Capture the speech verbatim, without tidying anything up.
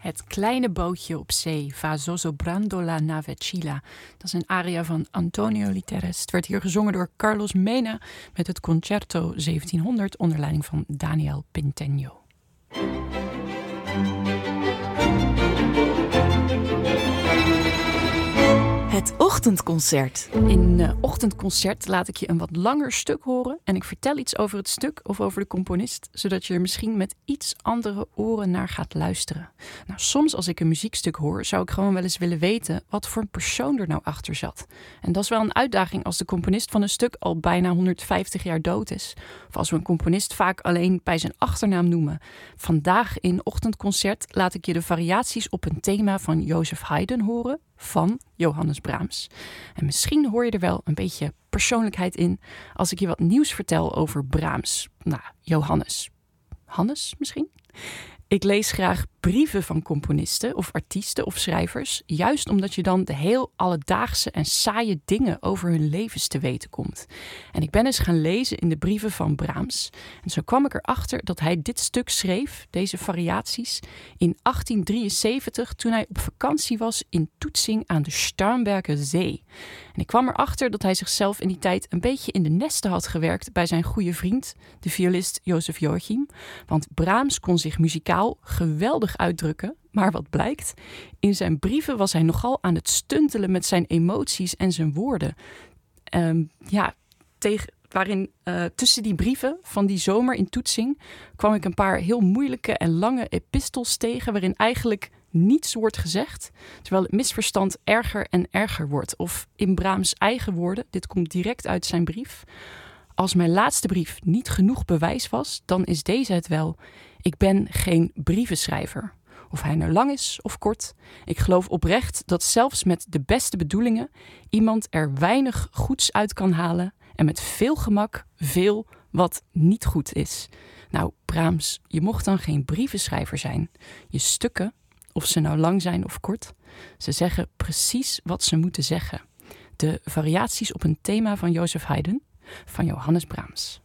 Het kleine bootje op zee, Va zosobrando la navecilla. Dat is een aria van Antonio Literes. Het werd hier gezongen door Carlos Mena met het Concerto zeventienhonderd onder leiding van Daniel Pinteño. Het ochtendconcert. In uh, ochtendconcert laat ik je een wat langer stuk horen en ik vertel iets over het stuk of over de componist, zodat je er misschien met iets andere oren naar gaat luisteren. Nou, soms als ik een muziekstuk hoor, zou ik gewoon wel eens willen weten wat voor een persoon er nou achter zat. En dat is wel een uitdaging als de componist van een stuk al bijna honderdvijftig jaar dood is. Of als we een componist vaak alleen bij zijn achternaam noemen. Vandaag in ochtendconcert laat ik je de variaties op een thema van Joseph Haydn horen, van Johannes Brahms. En misschien hoor je er wel een beetje persoonlijkheid in als ik je wat nieuws vertel over Brahms. Nou, Johannes. Hannes misschien? Ik lees graag brieven van componisten of artiesten of schrijvers, juist omdat je dan de heel alledaagse en saaie dingen over hun levens te weten komt. En ik ben eens gaan lezen in de brieven van Brahms. En zo kwam ik erachter dat hij dit stuk schreef, deze variaties, in achttien drieënzeventig toen hij op vakantie was in Tutzing aan de Starnberger Zee. En ik kwam erachter dat hij zichzelf in die tijd een beetje in de nesten had gewerkt bij zijn goede vriend, de violist Joseph Joachim. Want Brahms kon zich muzikaal geweldig uitdrukken, maar wat blijkt? In zijn brieven was hij nogal aan het stuntelen met zijn emoties en zijn woorden. Um, ja, tegen, waarin uh, tussen die brieven van die zomer in Tutzing kwam ik een paar heel moeilijke en lange epistels tegen, waarin eigenlijk niets wordt gezegd, terwijl het misverstand erger en erger wordt. Of in Brahms' eigen woorden, dit komt direct uit zijn brief: als mijn laatste brief niet genoeg bewijs was, dan is deze het wel. Ik ben geen brievenschrijver. Of hij nou lang is of kort. Ik geloof oprecht dat zelfs met de beste bedoelingen iemand er weinig goeds uit kan halen en met veel gemak veel wat niet goed is. Nou, Brahms, je mocht dan geen brievenschrijver zijn. Je stukken, of ze nou lang zijn of kort, ze zeggen precies wat ze moeten zeggen. De variaties op een thema van Joseph Haydn, van Johannes Brahms.